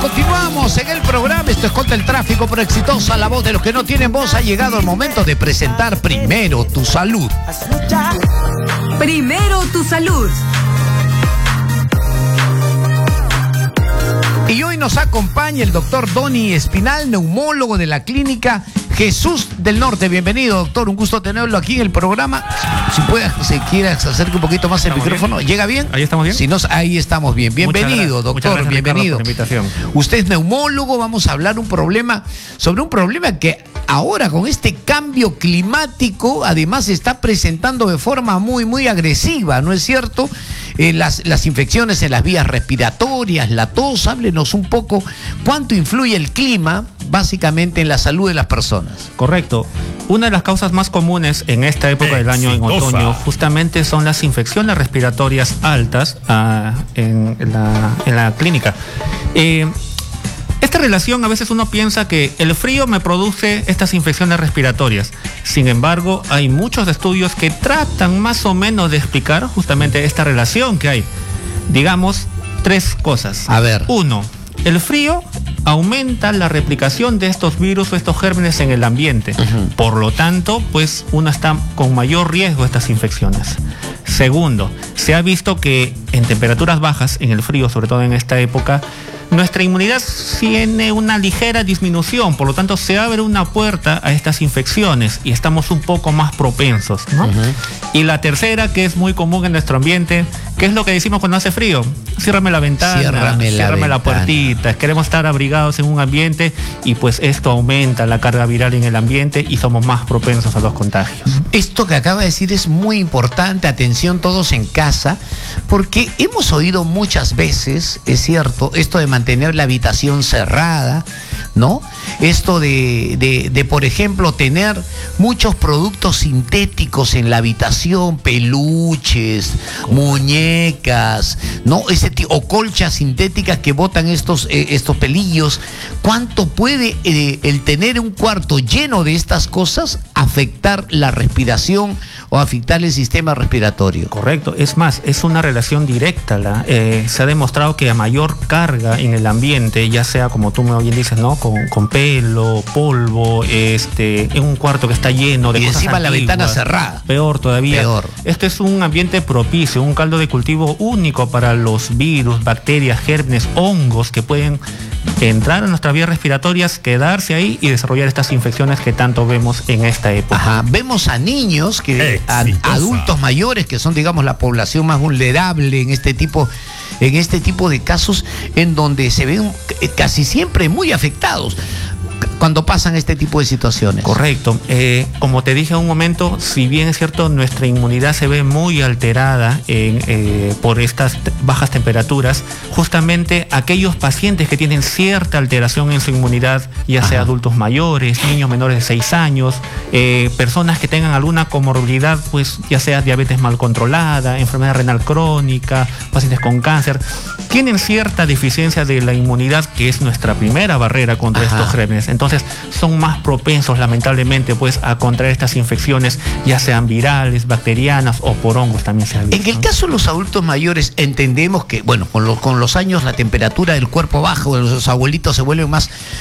Continuamos en el programa. Esto es Contra el Tráfico por Exitosa, la voz de los que no tienen voz. Ha llegado el momento de presentar Primero Tu Salud. Primero Tu Salud. Y hoy nos acompaña el doctor Donny Espinal, neumólogo de la clínica Jesús del Norte. Bienvenido, doctor. Un gusto tenerlo aquí en el programa. Si puede, si quiere, acerque un poquito más el micrófono. Bien. ¿Llega bien? ¿Ahí estamos bien? Si no, ahí estamos bien. Bienvenido, doctor. Muchas gracias, Bienvenido. Ricardo, por la invitación. Usted es neumólogo. Vamos a hablar sobre un problema que ahora, con este cambio climático, además se está presentando de forma muy agresiva, ¿no es cierto? Las infecciones en las vías respiratorias, la tos. Háblenos un poco cuánto influye el clima básicamente en la salud de las personas. Correcto. Una de las causas más comunes en esta época del año, en otoño, justamente son las infecciones respiratorias altas en la clínica. Esta relación, a veces uno piensa que el frío me produce estas infecciones respiratorias. Sin embargo, hay muchos estudios que tratan más o menos de explicar justamente esta relación que hay. Digamos, tres cosas. A ver. Uno, el frío aumenta la replicación de estos virus o estos gérmenes en el ambiente. Por lo tanto, pues uno está con mayor riesgo de estas infecciones. Segundo, se ha visto que en temperaturas bajas, en el frío, sobre todo en esta época, nuestra inmunidad tiene una ligera disminución, por lo tanto se abre una puerta a estas infecciones y estamos un poco más propensos, ¿no? Y la tercera, que es muy común en nuestro ambiente, ¿qué es lo que decimos cuando hace frío? Ciérrame la ventana, ciérrame la puertita. Queremos estar abrigados en un ambiente y pues esto aumenta la carga viral en el ambiente y somos más propensos a los contagios. Esto que acaba de decir es muy importante. Atención todos en casa, porque hemos oído muchas veces, es cierto, esto de mantener la habitación cerrada, ¿no? Esto de por ejemplo, tener muchos productos sintéticos en la habitación, peluches, muñecas, ¿no? O colchas sintéticas que botan estos pelillos. ¿Cuánto puede el tener un cuarto lleno de estas cosas afectar la respiración o afectar el sistema respiratorio? Correcto. Es más, es una relación directa. Se ha demostrado que a mayor carga en el ambiente, ya sea como tú muy bien dices, ¿no? Con pelo, polvo, en un cuarto que está lleno de y cosas encima antiguas, la ventana cerrada. Peor todavía. Peor. Este es un ambiente propicio, un caldo de cultivo único para los virus, bacterias, gérmenes, hongos que pueden entrar a nuestras vías respiratorias, quedarse ahí y desarrollar estas infecciones que tanto vemos en esta época. Ajá. Vemos a niños, adultos mayores, que son, digamos, la población más vulnerable en este tipo de casos, en donde se ven casi siempre muy afectados cuando pasan este tipo de situaciones. Correcto. Como te dije en un momento, si bien es cierto, nuestra inmunidad se ve muy alterada por estas bajas temperaturas, justamente aquellos pacientes que tienen cierta alteración en su inmunidad, ya sea adultos mayores, niños menores de 6 años, personas que tengan alguna comorbilidad, pues ya sea diabetes mal controlada, enfermedad renal crónica, pacientes con cáncer, tienen cierta deficiencia de la inmunidad, que es nuestra primera barrera contra estos gérmenes. Entonces son más propensos, lamentablemente, pues a contraer estas infecciones, ya sean virales, bacterianas o por hongos también se ha visto. En el caso de los adultos mayores, entendemos que, bueno, con los años la temperatura del cuerpo baja, los abuelitos se vuelven más